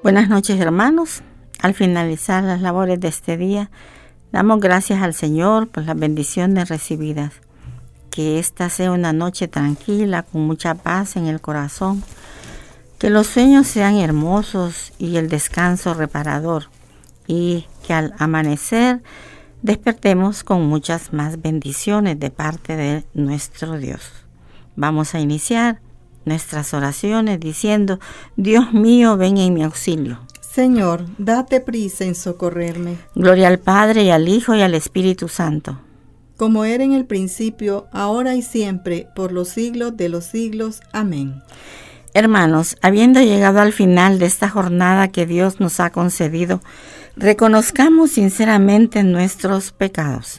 Buenas noches, hermanos. Al finalizar las labores de este día, damos gracias al Señor por las bendiciones recibidas. Que esta sea una noche tranquila, con mucha paz en el corazón. Que los sueños sean hermosos y el descanso reparador. Y que al amanecer despertemos con muchas más bendiciones de parte de nuestro Dios. Vamos a iniciar nuestras oraciones diciendo: Dios mío, ven en mi auxilio. Señor, date prisa en socorrerme. Gloria al Padre, y al Hijo, y al Espíritu Santo. Como era en el principio, ahora y siempre, por los siglos de los siglos. Amén. Hermanos, habiendo llegado al final de esta jornada que Dios nos ha concedido, reconozcamos sinceramente nuestros pecados.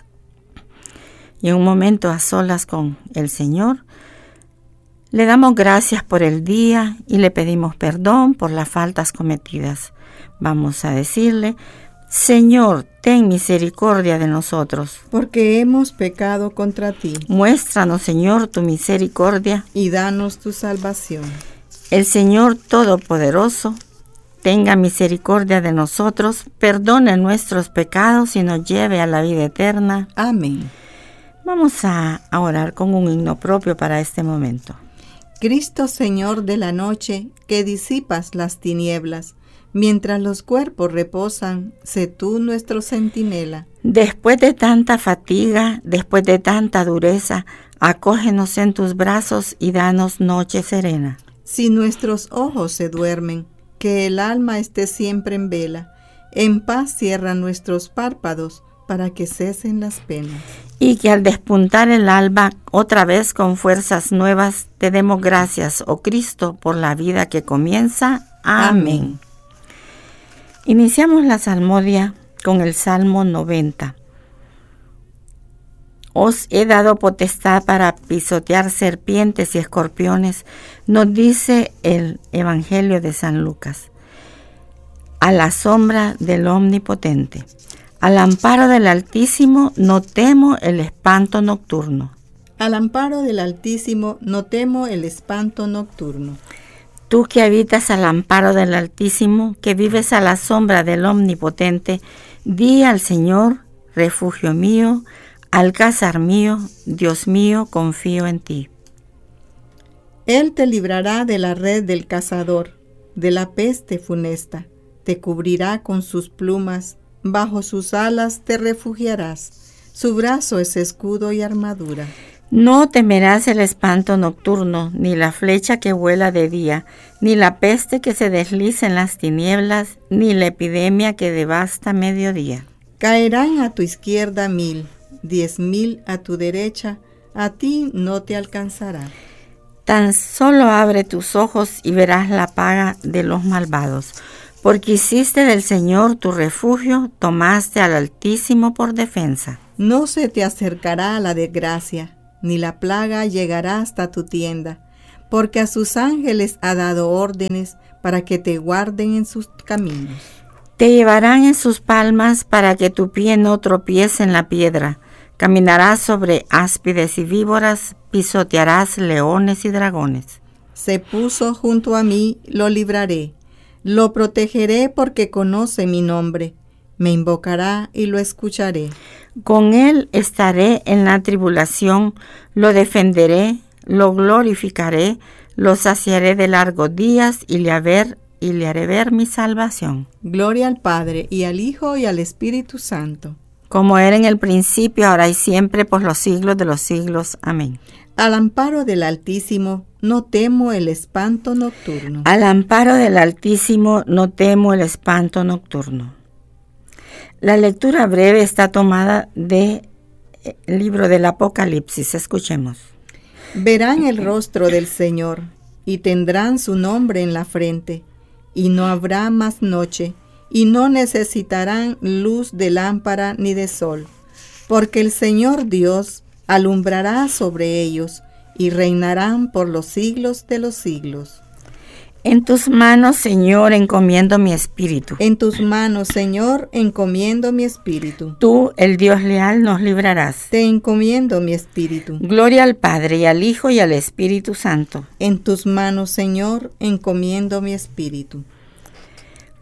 Y en un momento a solas con el Señor, le damos gracias por el día y le pedimos perdón por las faltas cometidas. Vamos a decirle: Señor, ten misericordia de nosotros, porque hemos pecado contra ti. Muéstranos, Señor, tu misericordia y danos tu salvación. El Señor Todopoderoso tenga misericordia de nosotros, perdone nuestros pecados y nos lleve a la vida eterna. Amén. Vamos a orar con un himno propio para este momento. Cristo, Señor de la noche, que disipas las tinieblas, mientras los cuerpos reposan, sé tú nuestro centinela. Después de tanta fatiga, después de tanta dureza, acógenos en tus brazos y danos noche serena. Si nuestros ojos se duermen, que el alma esté siempre en vela, en paz cierra nuestros párpados, para que cesen las penas. Y que al despuntar el alba, otra vez con fuerzas nuevas, te demos gracias, oh Cristo, por la vida que comienza. Amén. Iniciamos la salmodia con el Salmo 90. Os he dado potestad para pisotear serpientes y escorpiones, nos dice el Evangelio de San Lucas. A la sombra del Omnipotente. Al amparo del Altísimo no temo el espanto nocturno. Al amparo del Altísimo no temo el espanto nocturno. Tú que habitas al amparo del Altísimo, que vives a la sombra del Omnipotente, di al Señor, refugio mío, alcázar mío, Dios mío, confío en ti. Él te librará de la red del cazador, de la peste funesta, te cubrirá con sus plumas, bajo sus alas te refugiarás, su brazo es escudo y armadura. No temerás el espanto nocturno, ni la flecha que vuela de día, ni la peste que se desliza en las tinieblas, ni la epidemia que devasta mediodía. Caerán a tu izquierda 1000, 10,000 a tu derecha, a ti no te alcanzará. Tan solo abre tus ojos y verás la paga de los malvados. Porque hiciste del Señor tu refugio, tomaste al Altísimo por defensa. No se te acercará la desgracia, ni la plaga llegará hasta tu tienda, porque a sus ángeles ha dado órdenes para que te guarden en sus caminos. Te llevarán en sus palmas para que tu pie no tropiece en la piedra. Caminarás sobre áspides y víboras, pisotearás leones y dragones. Se puso junto a mí, lo libraré. Lo protegeré porque conoce mi nombre. Me invocará y lo escucharé. Con él estaré en la tribulación, lo defenderé, lo glorificaré, lo saciaré de largos días y le haré ver mi salvación. Gloria al Padre, y al Hijo, y al Espíritu Santo. Como era en el principio, ahora y siempre, por los siglos de los siglos. Amén. Al amparo del Altísimo, no temo el espanto nocturno. Al amparo del Altísimo, no temo el espanto nocturno. La lectura breve está tomada del libro del Apocalipsis. Escuchemos. Verán el rostro del Señor, y tendrán su nombre en la frente, y no habrá más noche, y no necesitarán luz de lámpara ni de sol, porque el Señor Dios alumbrará sobre ellos, y reinarán por los siglos de los siglos. En tus manos, Señor, encomiendo mi espíritu. En tus manos, Señor, encomiendo mi espíritu. Tú, el Dios leal, nos librarás. Te encomiendo mi espíritu. Gloria al Padre, y al Hijo, y al Espíritu Santo. En tus manos, Señor, encomiendo mi espíritu.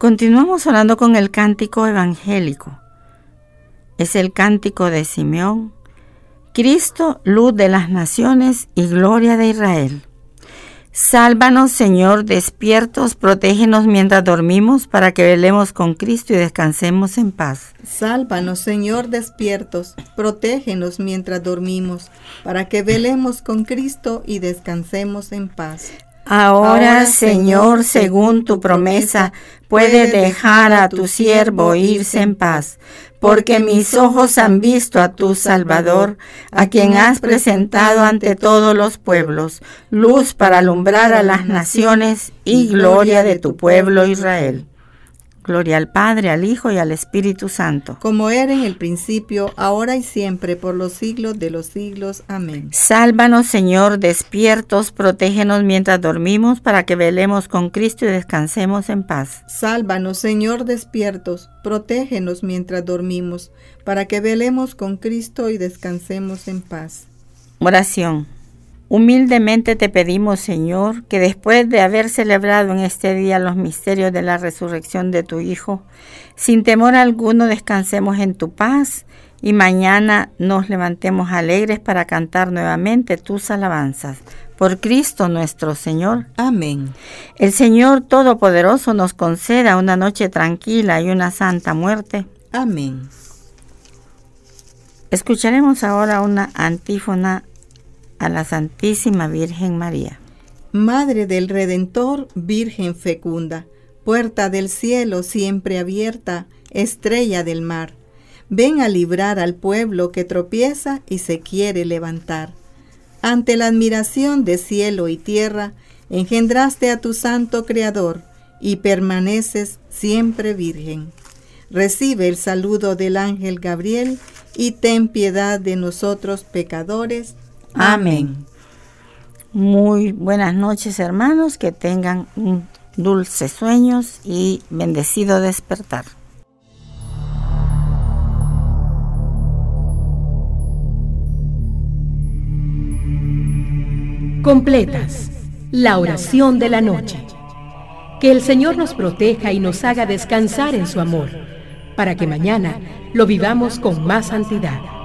Continuamos orando con el cántico evangélico. Es el cántico de Simeón. Cristo, luz de las naciones y gloria de Israel. Sálvanos, Señor, despiertos, protégenos mientras dormimos, para que velemos con Cristo y descansemos en paz. Sálvanos, Señor, despiertos, protégenos mientras dormimos, para que velemos con Cristo y descansemos en paz. Ahora, Señor, según tu promesa, puedes dejar a tu siervo irse en paz, porque mis ojos han visto a tu Salvador, a quien has presentado ante todos los pueblos, luz para alumbrar a las naciones y gloria de tu pueblo Israel. Gloria al Padre, al Hijo y al Espíritu Santo. Como era en el principio, ahora y siempre, por los siglos de los siglos. Amén. Sálvanos, Señor, despiertos, protégenos mientras dormimos, para que velemos con Cristo y descansemos en paz. Sálvanos, Señor, despiertos, protégenos mientras dormimos, para que velemos con Cristo y descansemos en paz. Oración. Humildemente te pedimos, Señor, que después de haber celebrado en este día los misterios de la resurrección de tu Hijo, sin temor alguno descansemos en tu paz y mañana nos levantemos alegres para cantar nuevamente tus alabanzas. Por Cristo nuestro Señor. Amén. El Señor Todopoderoso nos conceda una noche tranquila y una santa muerte. Amén. Escucharemos ahora una antífona a la Santísima Virgen María. Madre del Redentor, Virgen fecunda, puerta del cielo siempre abierta, estrella del mar, ven a librar al pueblo que tropieza y se quiere levantar. Ante la admiración de cielo y tierra, engendraste a tu santo Creador y permaneces siempre virgen. Recibe el saludo del ángel Gabriel y ten piedad de nosotros pecadores. Amén. Muy buenas noches, hermanos, que tengan dulces sueños y bendecido despertar. Completas la oración de la noche. Que el Señor nos proteja y nos haga descansar en su amor, para que mañana lo vivamos con más santidad.